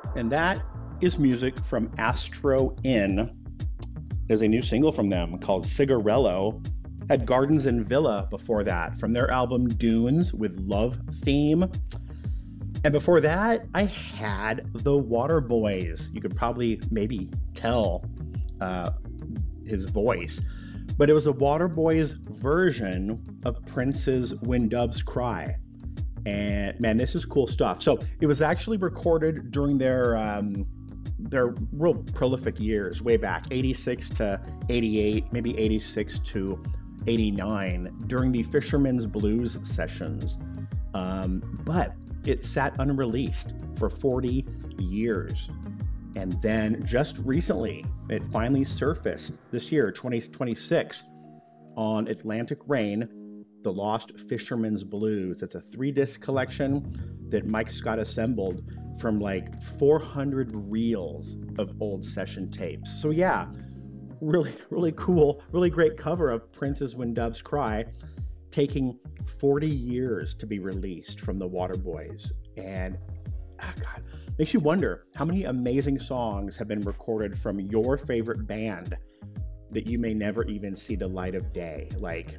And that is music from Astro Inn. There's a new single from them called Cigarello. Had Gardens and Villa before that from their album Dunes with Love Theme. And before that, I had the Waterboys. You could probably maybe tell his voice. But it was a Waterboys version of Prince's When Doves Cry. And man, this is cool stuff. So it was actually recorded during their real prolific years, way back, 86 to 88, maybe 86 to 89, during the Fisherman's Blues sessions. But it sat unreleased for 40 years. And then just recently, it finally surfaced this year, 2026, on Atlantic Rain, The Lost Fisherman's Blues. It's a 3-disc collection that Mike Scott assembled from like 400 reels of old session tapes. So yeah, really, really cool, really great cover of Prince's When Doves Cry, taking 40 years to be released from the Waterboys. And God, makes you wonder how many amazing songs have been recorded from your favorite band that you may never even see the light of day. Like,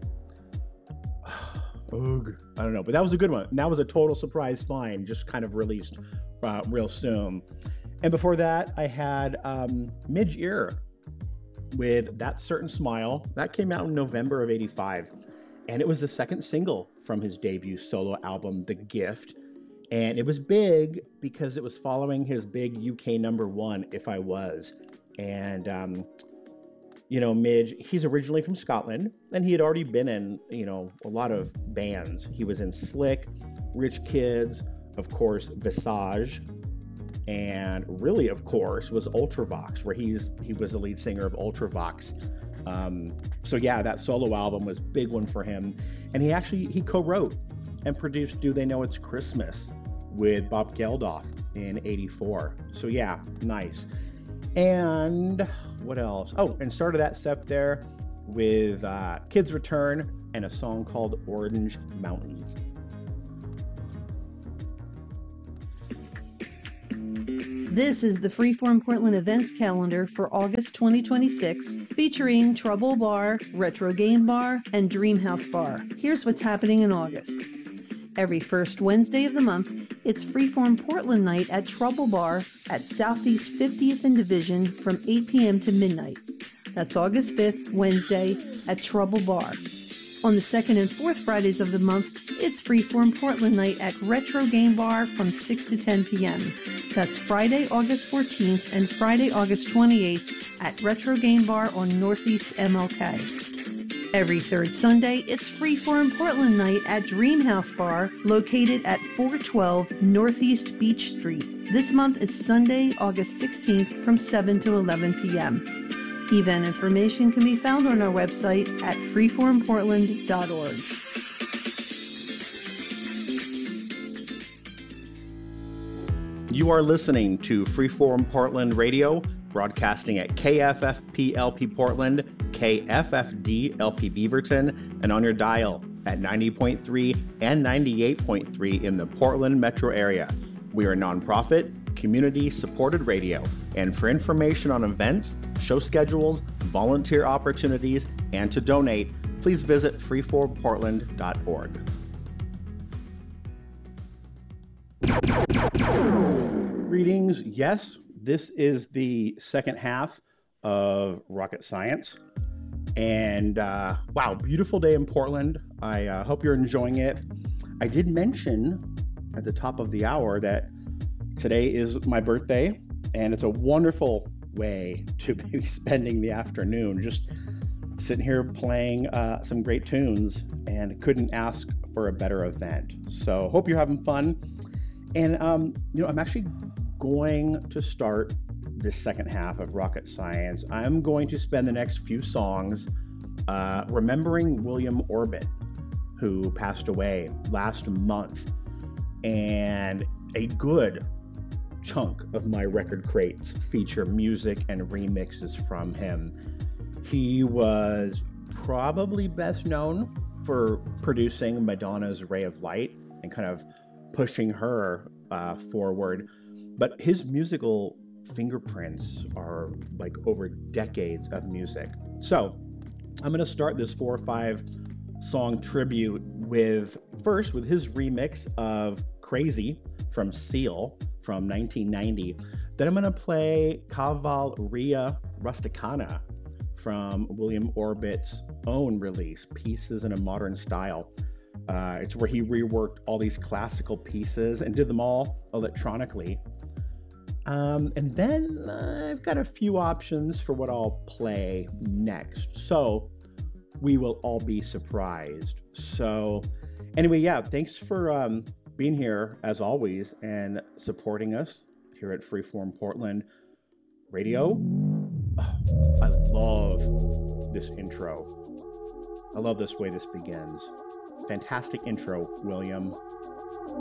ugh, I don't know, but that was a good one. And that was a total surprise find, just kind of released real soon. And before that, I had Midge-Ure with That Certain Smile. That came out in November of 85. And it was the second single from his debut solo album, The Gift. And it was big because it was following his big UK #1, If I Was. And, Midge, he's originally from Scotland, and he had already been in, a lot of bands. He was in Slick, Rich Kids, of course, Visage, and really, of course, was Ultravox, where he was the lead singer of Ultravox. So yeah, that solo album was a big one for him. And he co-wrote and produced Do They Know It's Christmas with Bob Geldof in 84. So yeah, nice. And what else? Oh, and started that set there with Kids Return and a song called Orange Mountains. This is the Freeform Portland events calendar for August 2026, featuring Trouble Bar, Retro Game Bar, and Dreamhouse Bar. Here's what's happening in August. Every first Wednesday of the month, it's Freeform Portland Night at Trouble Bar at Southeast 50th and Division from 8 p.m. to midnight. That's August 5th, Wednesday, at Trouble Bar. On the second and fourth Fridays of the month, it's Freeform Portland Night at Retro Game Bar from 6 to 10 p.m. That's Friday, August 14th and Friday, August 28th at Retro Game Bar on Northeast MLK. Every third Sunday, it's Freeform Portland Night at Dreamhouse Bar, located at 412 Northeast Beach Street. This month, it's Sunday, August 16th from 7 to 11 p.m. Event information can be found on our website at freeformportland.org. You are listening to Freeform Portland Radio, broadcasting at KFFP LP Portland, KFFD LP Beaverton, and on your dial at 90.3 and 98.3 in the Portland metro area. We are a nonprofit, community-supported radio, and for information on events, show schedules, volunteer opportunities, and to donate, please visit freeformportland.org. Greetings. Yes, this is the second half of Rocket Science. And wow, beautiful day in Portland. I hope you're enjoying it. I did mention at the top of the hour that today is my birthday, and it's a wonderful way to be spending the afternoon, just sitting here playing some great tunes, and couldn't ask for a better event. So hope you're having fun. And, I'm actually going to start this second half of Rocket Science. I'm going to spend the next few songs remembering William Orbit, who passed away last month. And a good chunk of my record crates feature music and remixes from him. He was probably best known for producing Madonna's Ray of Light and kind of pushing her forward. But his musical fingerprints are like over decades of music. So I'm going to start this 4 or 5 song tribute with his remix of Crazy from Seal from 1990. Then I'm going to play Cavalleria Rusticana from William Orbit's own release, Pieces in a Modern Style. It's where he reworked all these classical pieces and did them all electronically. And then I've got a few options for what I'll play next. So we will all be surprised. So anyway, yeah, thanks for being here as always and supporting us here at Freeform Portland Radio. Oh, I love this intro. I love this way this begins. Fantastic intro, William.